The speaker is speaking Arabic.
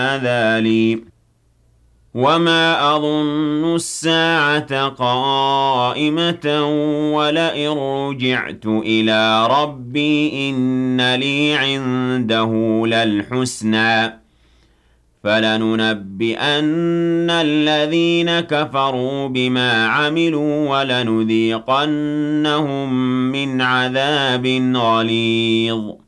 هذا لي وما أظن الساعة قائمة ولئن رجعت إلى ربي إن لي عنده للحسنى فلننبئن الذين كفروا بما عملوا ولنذيقنهم من عذاب غليظ